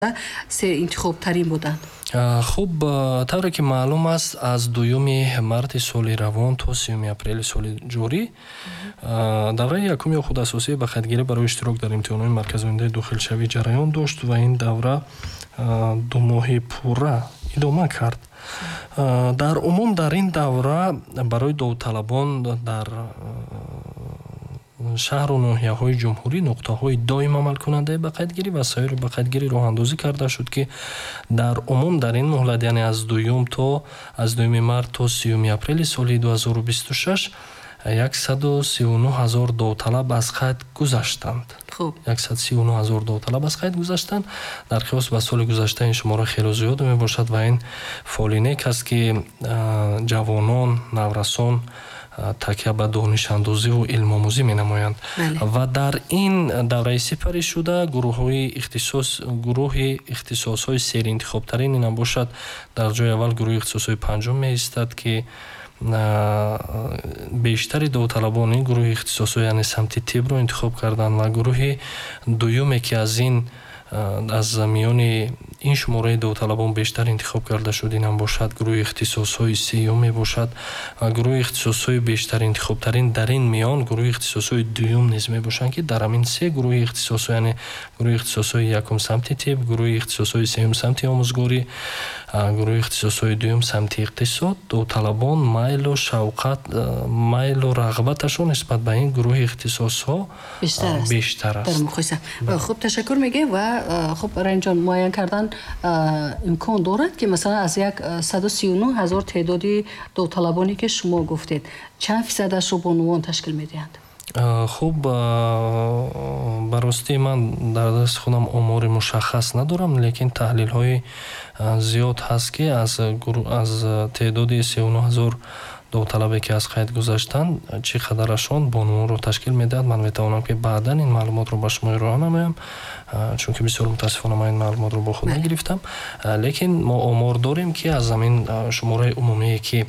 се интихобтарин буданд. хуб тавре ки маълум аст аз 2 марти соли равон то 3 апрели соли ҷорӣ давраи якуми худасосӣ ба қайдгирӣ барои иштирок дар имтиҳонҳои марказоидаи дохилшавӣ ҷараён дошт ва ин давра 2 моҳи пурра идома кард. дар умум дар ин давра барои довталабон дар шаҳру ноҳияҳои ҷумҳурӣ нуқтаҳои доим амалкунандаи ба қайдгирӣ ва сайёри ба қайдгирӣ роҳандозӣ карда шуд ки дар умум дар ин муҳлат яъне аз 2 март то 3 апрели соли 2026 139 000 довталаб аз қайд гузаштанд. 139 000 довталаб аз қайд гузаштанд. дар қиёс ба соли гузашта ин шумора хело зиёд мебошад ва ин фолинек аст ки ҷавонон, наврасон такя ба донишандозиву илмомӯзӣ менамоянд. ва дар ин давраи сипарӣ шуда гурӯҳи ихтисосҳои серинтихобтарин инам бошад. дар ҷои аввал гурӯҳи ихтисосҳои панҷум меистад ки бештари довталабон ин гурӯҳи ихтисосҳо яъне самти тибро интихоб карданд ва гурӯҳи дуюме ки аз миёни ин шумораи довталабон бештар интихоб карда шуд инам бошад гурӯҳи ихтисосҳои сеюм мебошад ва гурӯҳи ихтисосҳои бештар интихобтарин дар ин миён гурӯҳи ихтисосҳои дуюм низ мебошанд ки дар ҳамин се гурӯҳи ихтисосҳо яъне гурӯҳи ихтисосҳои якум самти тиб, гурӯҳи ихтисосҳои сеюм самти омӯзгорӣ, гурӯҳи ихтисосҳои дуюм самти иқтисод довталабон майлу шавқат майлу рағбаташон нисбат ба ин гурӯҳи ихтисосҳо бештар аст. хуб ташаккур мегӯем ва хуб ранҷон муайян кардан имкон дорад ки масалан аз 139 000 теъдоди довталабоне ки шумо гуфтед чанд фисадашро бонувон ташкил медиҳанд? хуб ба ростии ман дар дасти худам омори мушаххас надорам, лекин таҳлилҳои зиёд ҳаст ки аз теъдоди 39 000 довталабе ки аз қайд гузаштанд чӣ қадарашон бонувонро ташкил медиҳад. ман метавонам ки баъдан ин маълумотро ба шумо ироа намоям, чунки бисёр мутаассифона ман ин маълумотро бо худ нагирифтам, лекин мо омор дорем ки аз ҳамин шумораи умумие ки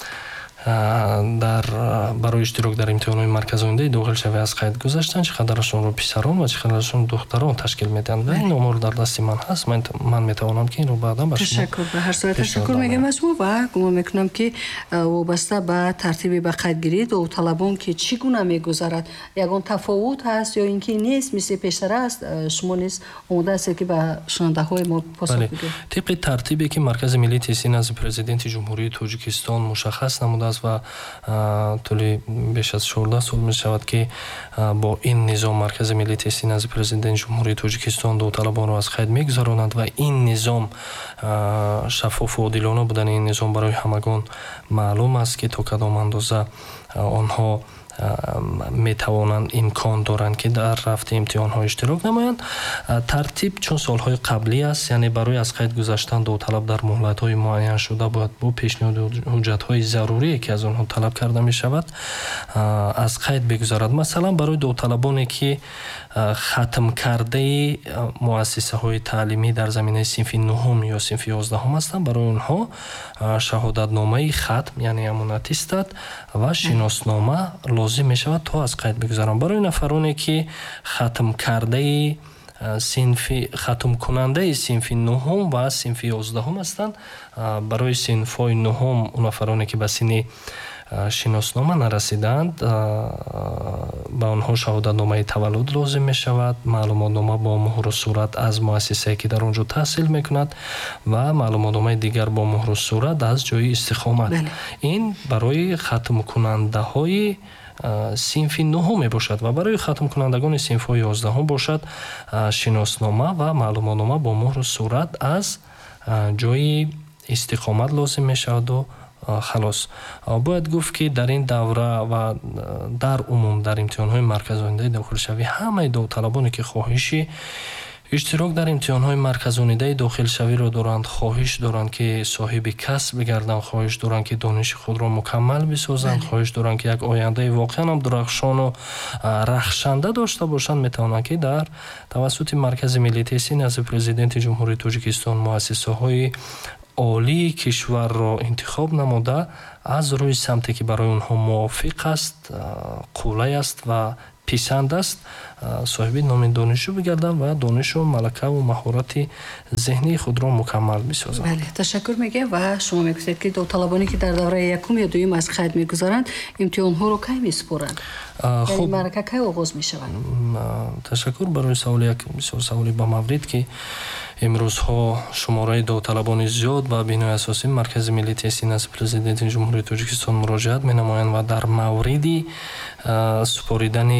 барои иштирок дар имтиҳонҳои марказоидаи дохилшавӣ аз қайд гузаштанд чӣ қадарашонро писарон ва чӣ қадарашон духтарон ташкил медиҳанд. ва ин омор дар дасти ман ҳаст. ман метавонам ки инро баъдан ба шумо ба ҳар сурат ташаккур мегӯям аз шумо ва гумон мекунам ки вобаста ба тартиби ба қайдгирӣ довталабон ки чӣ гуна мегузарад ягон тафовут ҳаст ё ин ки нест мисли пештар аст, шумо низ омода ҳастед ки ба шунавандаҳои мо посух бидиҳед? тибқи тартибе ки маркази миллии тестӣ назди президенти ҷумҳурии Тоҷикистон мушаххас намудааст ва тӯли беш аз 14 сол мешавад ки бо ин низом маркази миллии тестӣ назди президенти ҷумҳурии Тоҷикистон довталабонро аз қайд мегузаронад ва ин низом шаффофу одилона будани ин низом барои ҳамагон маълум аст ки то кадом андоза онҳо метавонанд имкон доранд ки дар рафти имтиҳонҳо иштирок намоянд. тартиб чун солҳои қаблӣ аст, яъне барои аз қайд гузаштан довталаб дар муҳлатҳои муайян шуда бояд бо пешниҳоди ҳуҷҷатҳои зарурие ки аз онҳо талаб карда мешавад аз қайд бигузарад. масалан барои довталабоне ки хатм кардаи муассисаҳои таълимӣ дар заминаи синфи 9 ё синфи 11 ҳастанд, барои онҳо шаҳодатномаи хатм яъне ҳамун аттестат ва шиноснома лозим мешавад то аз қайд бигузаранд. барои нафароне ки хатмкунандаи синфи 9 ва синфи 11 ҳастанд, барои синфҳои 9 нафароне ки ба синни шиноснома нарасиданд ба онҳо шаҳодатномаи таваллуд лозим мешавад, маълумотнома бо муҳру сурат аз муассисае ки дар он ҷо таҳсил мекунад ва маълумотномаи дигар бо муҳру сурат аз ҷои истиқомат. ин барои хатмкунандаҳои синфи 9 мебошад ва барои хатмкунандагони синфҳои 11 бошад шиноснома ва маълумотнома бо муҳру сурат аз ҷои истиқомат лозим мешаваду халос. бояд гуфт ки дар ин давра ва дар умум дар имтиҳонҳои марказоидаи дохилшавӣ ҳамаи довталабоне ки хоҳиши иштирок дар имтиҳонҳои марказонидаи дохилшавиро доранд, хоҳиш доранд ки соҳиби касб бигарданд, хоҳиш доранд ки дониши худро мукаммал бисозанд, хоҳиш доранд ки як ояндаи воқеан ҳам дурахшону рахшанда дошта бошанд, метавонанд ки дар тавассути маркази миллии тестӣ назди президенти ҷумҳурии Тоҷикистон муассисаҳои олии кишварро интихоб намуда аз рӯи самте ки барои онҳо мувофиқ аст, қулай аст ва писанд аст соҳиби номи донишу бигарданд ва донишу малакаву маҳорати зеҳнии худро мукаммал бисозанд. бале, ташаккур мегӯям ва шумо мегӯед ки давталабоне ки дар давраи якум ё дуюм аз қайд мегузаранд имтиҳонҳоро кай месупоранд? яъне маърака кай оғоз мешавад? Ташаккур барои саволи як бисёр саволи ба маврид ки имрӯзҳо шумораи давталабони зиёд ба бинои асосии маркази миллии тестӣ назди президенти ҷумҳурии Тоҷикистон муроҷиат менамоянд ва дар мавриди супоридани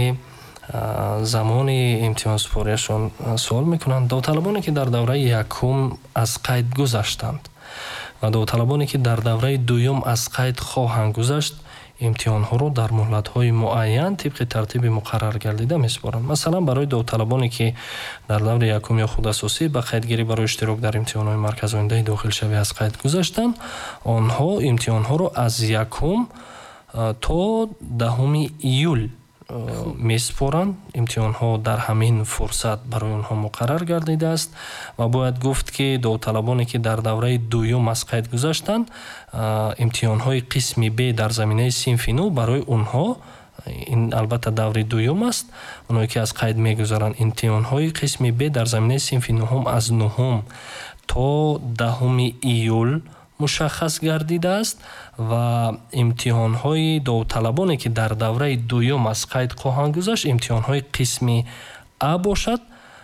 замони имтиҳонсупорияшон суол мекунанд. Давталабоне ки дар давраи якум аз қайд гузаштанд ва давталабоне ки дар давраи дуюм аз қайд хоҳанд гузашт имтиҳонҳоро дар муҳлатҳои муайян тибқи тартиби муқаррар гардида месупоранд. Масалан, барои давталабоне ки дар давраи якум ё худасосӣ ба қайдгирӣ барои иштирок дар имтиҳонҳои марказоидаи дохилшавӣ аз қайд гузаштанд, онҳо имтиҳонҳоро аз якум то 10 июл месупоранд. имтиҳонҳо дар ҳамин фурсат барои онҳо муқаррар гардидааст ва бояд гуфт ки давталабоне ки дар давраи дуюм аз қайд гузаштанд имтиҳонҳои қисми Б дар заминаи синфи нӯ барои онҳо, ин албатта даври дуюм аст, онҳое ки аз қайд мегузаранд, имтиҳонҳои қисми Б дар заминаи синфи нӯҳум аз 9 то 10 июл мушаххас гардидааст ва имтиҳонҳои давталабоне ки дар давраи дуюм аз қайд хоҳанд гузашт имтиҳонҳои қисми А бошад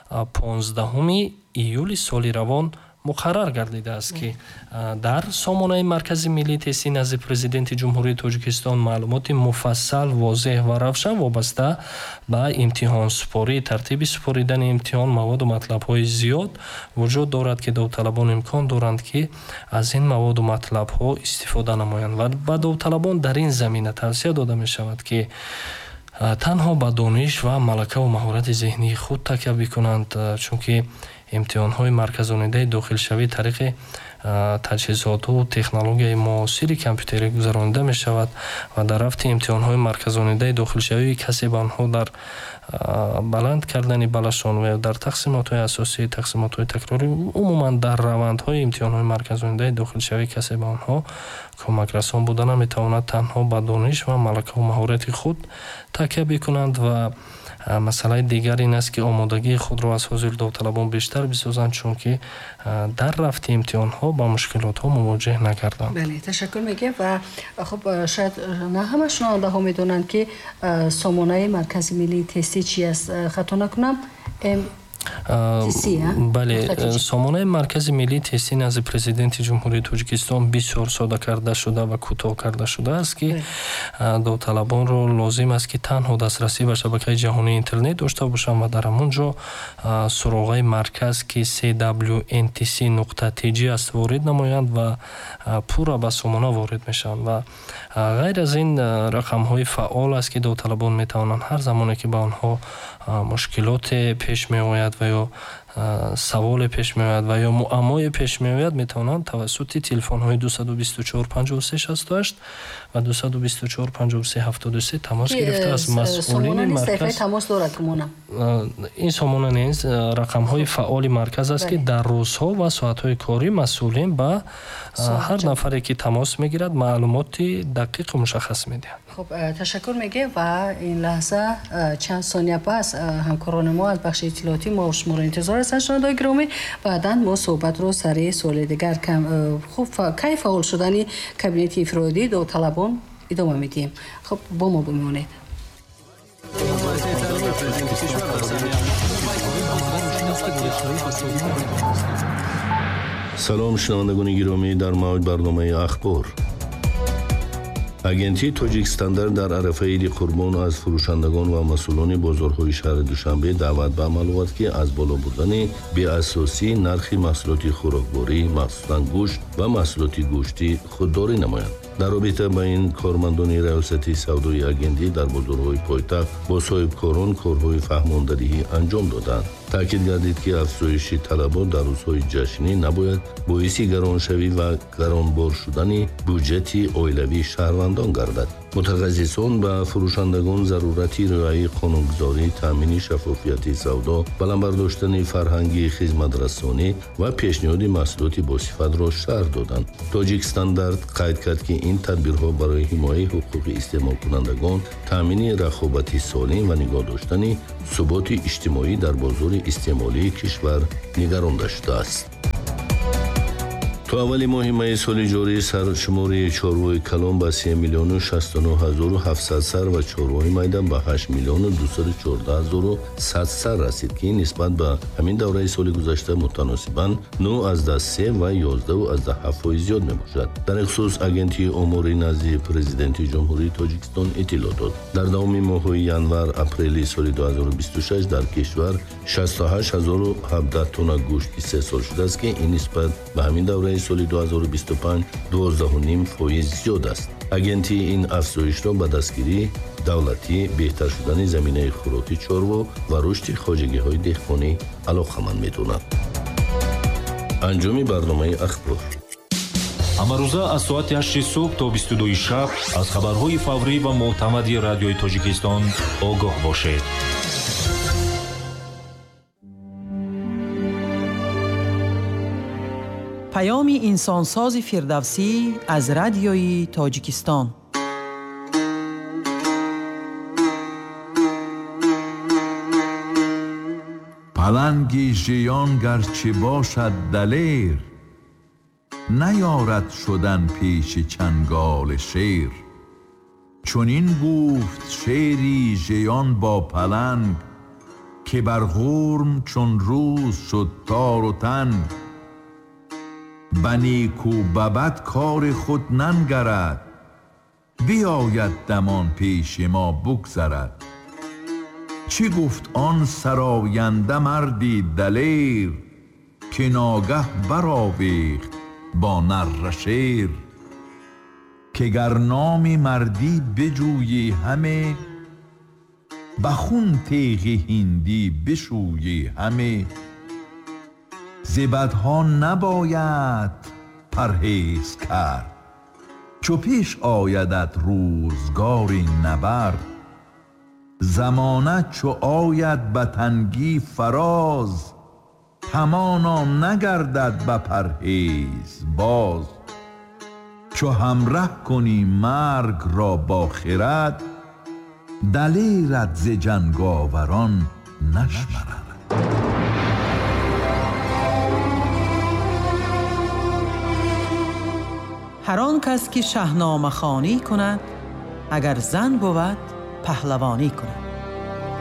15 июли соли равон муқаррар гардидааст ки дар сомонаи маркази миллии тестӣ назди президенти ҷумҳурии Тоҷикистон маълумоти муфассал, возеҳ ва равшан вобаста ба имтиҳонсупорӣ, тартиби супоридани имтиҳон, маводу матлабҳои зиёд вуҷуд дорад ки давталабон имкон доранд ки аз ин маводу матлабҳо истифода намоянд ва ба давталабон дар ин замина тавсия дода мешавад ки танҳо ба дониш ва малакаву маҳорати зеҳнии худ такя бикунанд, чунки имтиҳонҳои марказонидаи дохилшавӣ тариқи таҷҳизоту технологияи муосири компютерӣ гузаронида мешавад ва дар рафти имтиҳонҳои марказонидаи дохилшавӣ касе ба онҳо дар баланд кардани балашон ва дар тақсимотҳои асосии тақсимотҳои такрорӣ умуман дар равандҳои имтиҳонҳои марказонидаи дохилшавӣ касе ба онҳо кӯмакрасон буда наметавонад. Танҳо ба дониш ва малакаву маҳорати худ такя бикунанд ва масъалаи дигар ин аст ки омодагии худро аз ҳозири давталабон бештар бисозанд, чунки дар рафти имтиҳонҳо ба мушкилотҳо мувоҷеҳ нагарданд. бале, ташаккур мегӯям ва хуб шояд на ҳама шунавандаҳо медонанд ки сомонаи маркази миллии тестӣ чӣ аст. хато накунам бале, сомонаи маркази миллии тестӣ назди президенти ҷумҳурии Тоҷикистон бисёр сода карда шуда ва кӯтоҳ карда шудааст ки давталабонро лозим аст ки танҳо дастрасӣ ба шабакаи ҷаҳонии интернет дошта бошанд ва дар ҳамон ҷо суроғаи марказ ки cwntc.tg аст ворид намоянд ва пурра ба сомона ворид мешаванд ва ғайр аз ин рақамҳои фаъол аст ки давталабон метавонанд ҳар замоне ки ба онҳо мушкилоте пеш меояд ва ё саволе пеш меояд ва ё муаммое пеш меояд метавонанд тавассути телефонҳои 224 53 68 ва 224 53 73 тамос гирифта аз масъулини марказ. тамос дорад гумонам. ин сомона нест, рақамҳои фаъоли марказ аст ки дар рӯзҳо ва соатҳои корӣ масъулин ба ҳар нафаре ки тамос мегирад маълумоти дақиқу мушаххас медиҳанд. خب تشکر میگه و این لحظه چند ثانیه پس همکاران ما از بخش اطلاعاتی ما شما رو انتظار هستند. شنوندگان گرامی، بعداً ما صحبت رو سر سوال دیگر خوب کی فعال شدن کابینت انفرادی داوطلبان ادامه میدیم. خب با ما بمونید. سلام شنوندگان گرامی، در موعد برنامه اخبار. агентии Тоҷик стандарт дар арафаи Иди Қурбон аз фурӯшандагон ва масъулони бозорҳои шаҳри Душанбе даъват ба амал овард ки аз боло бурдани беасосии нархи маҳсулоти хӯрокворӣ, махсусан гӯшт ва маҳсулоти гӯшти худдорӣ намоянд. дар робита ба ин кормандони раёсати савдои агентӣ дар бозорҳои пойтахт бо соҳибкорон корҳои фаҳмондадиҳӣ анҷом доданд. таъкид гардид ки афзоиши талабот дар рӯзҳои ҷашнӣ набояд боиси гароншавӣ ва гаронбор шудани бюҷети оилавии шаҳрвандон гардад. мутахассисон ба фурӯшандагон зарурати риояи қонунгузорӣ, таъмини шаффофияти савдо, баландбардоштани фарҳанги хизматрасонӣ ва пешниҳоди маҳсулоти босифатро шарҳ доданд. Тоҷик Стандарт қайд кард, ки ин тадбирҳо барои ҳимояи ҳуқуқи истеъмолкунандагон, таъмини рақобати солим ва нигоҳ доштани суботи иҷтимоӣ дар бозори истеъмолии кишвар нигаронда шудааст. то аввали моҳи майи соли ҷорӣ саршумори чорвои калон ба 3,69,700 сар ва чорвои майда ба 8,214,100 сар расид, ки нисбат ба ҳамин давраи соли гузашта мутаносибан 9,3 ва 11,7% зиёд мебошад. дар ин хусус агентии омори назди президенти ҷумҳурии Тоҷикистон иттилоъ дод. дар давоми моҳҳои январ-апрели соли 2026 дар кишвар 68,017 тонна гӯшт истеҳсол шудааст, ки ин нисбат ба ҳамин давраи соли 2025 12,5% зиёд аст. агенти ин афзоишро ба дастгирии давлатӣ, беҳтар шудани заминаи хӯроки чорво ва рушди хоҷагиҳои деҳқонӣ алоқаманд медонад. анҷоми барномаи ахбор. ҳамарӯза аз соати 8 субҳ то 22 шаб аз хабарҳои фаврӣ ва мӯътамади радиои Тоҷикистон огоҳ бошед. پیامی انسانساز فردوسی از رادیوی تاجیکستان. پلنگی ژیان گرچه باشد دلیر، نیارد شدن پیش چنگال شیر. چنین گفت شیری ژیان با پلنگ، که بر غرم چون روز شد تار و تنگ. به نیک و به بد کار خود ننگرد، بیاید دمان پیش ما بگذرد. چی گفت آن سراینده مردی دلیر، که ناگه برآویخت با نره شیر. که گر نام مردی بجویی همه، به خون تیغ هندی بشویی همه. ز بدها نباید پرهیز کرد، چو پیش آیدت روزگاری نبرد. زمانه چو آید به تنگی فراز، همانا نگردد به پرهیز باز. چو همره کنی مرگ را با خرد، دلیرت ز جنگاوران نشمرد. هر آن کس که شاهنامه خوانی کند، اگر زن بود پهلوانی کند.